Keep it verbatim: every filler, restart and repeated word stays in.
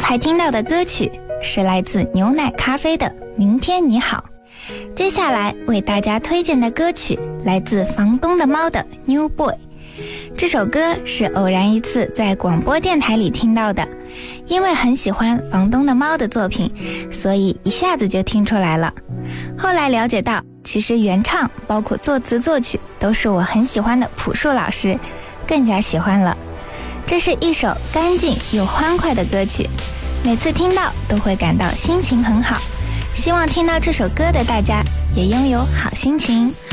才听到的歌曲是来自牛奶咖啡的《明天你好》。接下来为大家推荐的歌曲来自房东的猫的 New Boy。 这首歌是偶然一次在广播电台里听到的，因为很喜欢房东的猫的作品，所以一下子就听出来了。后来了解到，其实原唱包括作词作曲都是我很喜欢的朴树老师，更加喜欢了。这是一首干净又欢快的歌曲，每次听到都会感到心情很好。希望听到这首歌的大家也拥有好心情。